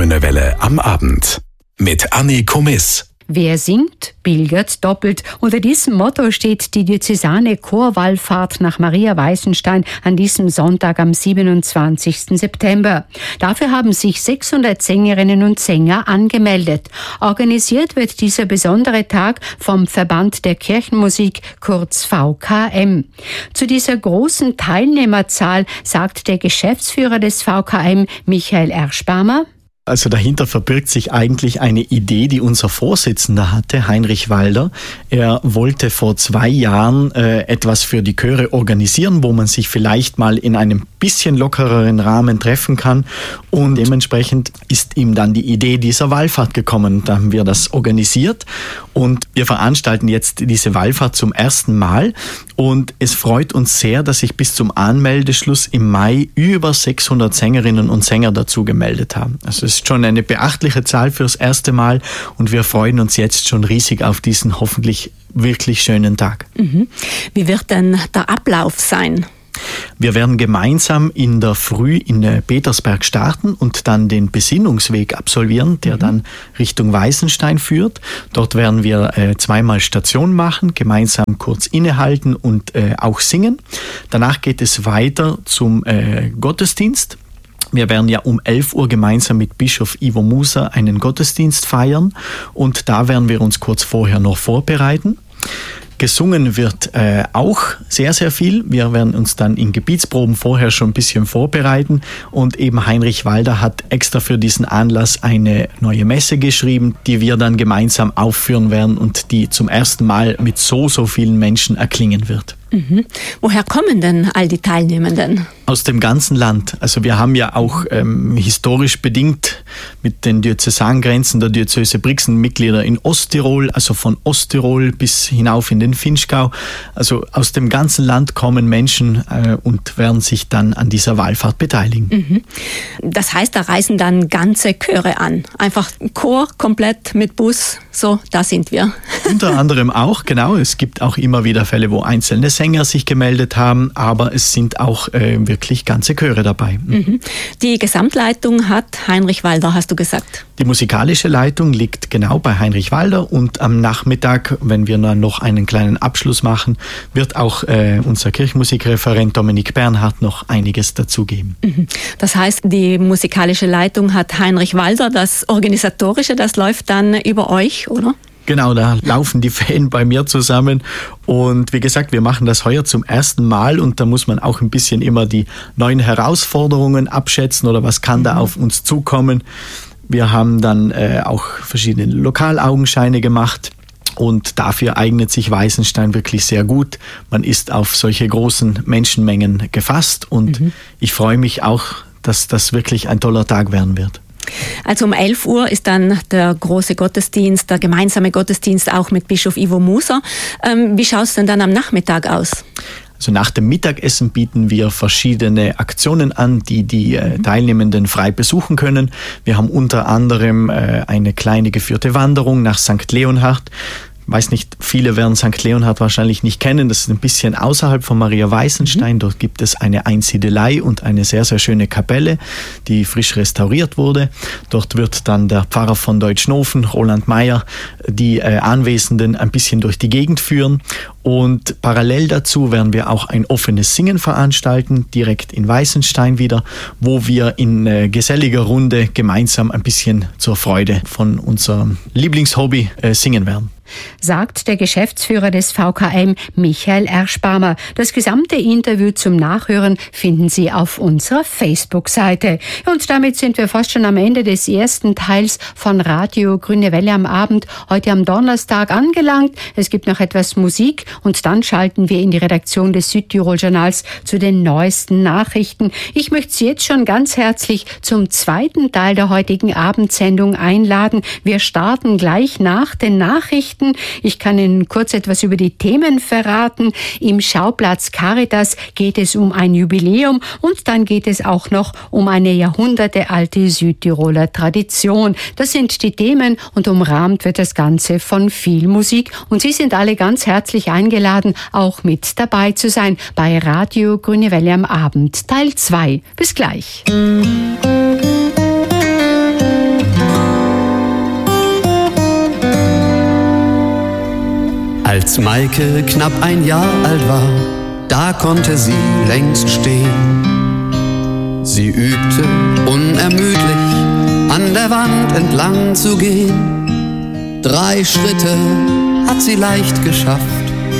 Grüne Welle am Abend mit Anni Komiss. Wer singt, pilgert doppelt. Unter diesem Motto steht die diözesane Chorwallfahrt nach Maria Weißenstein an diesem Sonntag am 27. September. Dafür haben sich 600 Sängerinnen und Sänger angemeldet. Organisiert wird dieser besondere Tag vom Verband der Kirchenmusik, kurz VKM. Zu dieser großen Teilnehmerzahl sagt der Geschäftsführer des VKM, Michael Erschbarmer: Also dahinter verbirgt sich eigentlich eine Idee, die unser Vorsitzender hatte, Heinrich Walder. Er wollte vor 2 Jahren etwas für die Chöre organisieren, wo man sich vielleicht mal in einem bisschen lockereren Rahmen treffen kann. Und dementsprechend ist ihm dann die Idee dieser Wallfahrt gekommen. Da haben wir das organisiert und wir veranstalten jetzt diese Wallfahrt zum ersten Mal. Und es freut uns sehr, dass sich bis zum Anmeldeschluss im Mai über 600 Sängerinnen und Sänger dazu gemeldet haben. Also es ist schon eine beachtliche Zahl fürs erste Mal und wir freuen uns jetzt schon riesig auf diesen hoffentlich wirklich schönen Tag. Wie wird denn der Ablauf sein? Wir werden gemeinsam in der Früh in Petersberg starten und dann den Besinnungsweg absolvieren, der dann Richtung Weißenstein führt. Dort werden wir 2-mal Station machen, gemeinsam kurz innehalten und auch singen. Danach geht es weiter zum Gottesdienst. Wir werden ja um 11 Uhr gemeinsam mit Bischof Ivo Muser einen Gottesdienst feiern und da werden wir uns kurz vorher noch vorbereiten. Gesungen wird auch sehr, sehr viel. Wir werden uns dann in Gebietsproben vorher schon ein bisschen vorbereiten und eben Heinrich Walder hat extra für diesen Anlass eine neue Messe geschrieben, die wir dann gemeinsam aufführen werden und die zum ersten Mal mit so vielen Menschen erklingen wird. Woher kommen denn all die Teilnehmenden? Aus dem ganzen Land. Also wir haben ja auch historisch bedingt mit den Diözesangrenzen der Diözese Brixen Mitglieder in Osttirol, also von Osttirol bis hinauf in den Vinschgau. Also aus dem ganzen Land kommen Menschen und werden sich dann an dieser Wallfahrt beteiligen. Das heißt, da reisen dann ganze Chöre an. Einfach Chor komplett mit Bus, so, da sind wir. Unter anderem auch, genau. Es gibt auch immer wieder Fälle, wo einzelne Sänger sich gemeldet haben, aber es sind auch wirklich ganze Chöre dabei. Die Gesamtleitung hat Heinrich Walder, hast du gesagt? Die musikalische Leitung liegt genau bei Heinrich Walder und am Nachmittag, wenn wir dann noch einen kleinen Abschluss machen, wird auch unser Kirchenmusikreferent Dominik Bernhard noch einiges dazugeben. Das heißt, die musikalische Leitung hat Heinrich Walder, das Organisatorische, das läuft dann über euch, oder? Genau, da laufen die Fäden bei mir zusammen und wie gesagt, wir machen das heuer zum ersten Mal und da muss man auch ein bisschen immer die neuen Herausforderungen abschätzen oder was kann da auf uns zukommen. Wir haben dann auch verschiedene Lokalaugenscheine gemacht und dafür eignet sich Weißenstein wirklich sehr gut. Man ist auf solche großen Menschenmengen gefasst und ich freue mich auch, dass das wirklich ein toller Tag werden wird. Also um 11 Uhr ist dann der große Gottesdienst, der gemeinsame Gottesdienst auch mit Bischof Ivo Muser. Wie schaut es denn dann am Nachmittag aus? Also nach dem Mittagessen bieten wir verschiedene Aktionen an, die die Teilnehmenden frei besuchen können. Wir haben unter anderem eine kleine geführte Wanderung nach St. Leonhard. Ich weiß nicht, viele werden St. Leonhard wahrscheinlich nicht kennen. Das ist ein bisschen außerhalb von Maria Weißenstein. Dort gibt es eine Einsiedelei und eine sehr, sehr schöne Kapelle, die frisch restauriert wurde. Dort wird dann der Pfarrer von Deutschnofen, Roland Meyer, die Anwesenden ein bisschen durch die Gegend führen. Und parallel dazu werden wir auch ein offenes Singen veranstalten, direkt in Weißenstein wieder, wo wir in geselliger Runde gemeinsam ein bisschen zur Freude von unserem Lieblingshobby singen werden. Sagt der Geschäftsführer des VKM, Michael Erschbarmer. Das gesamte Interview zum Nachhören finden Sie auf unserer Facebook-Seite. Und damit sind wir fast schon am Ende des ersten Teils von Radio Grüne Welle am Abend, heute am Donnerstag angelangt. Es gibt noch etwas Musik und dann schalten wir in die Redaktion des Südtirol-Journals zu den neuesten Nachrichten. Ich möchte Sie jetzt schon ganz herzlich zum zweiten Teil der heutigen Abendsendung einladen. Wir starten gleich nach den Nachrichten. Ich kann Ihnen kurz etwas über die Themen verraten. Im Schauplatz Caritas geht es um ein Jubiläum und dann geht es auch noch um eine jahrhundertealte Südtiroler Tradition. Das sind die Themen und umrahmt wird das Ganze von viel Musik. Und Sie sind alle ganz herzlich eingeladen, auch mit dabei zu sein bei Radio Grüne Welle am Abend, Teil 2. Bis gleich. Als Maike knapp 1 Jahr alt war, da konnte sie längst stehen. Sie übte unermüdlich, an der Wand entlang zu gehen. 3 Schritte hat sie leicht geschafft,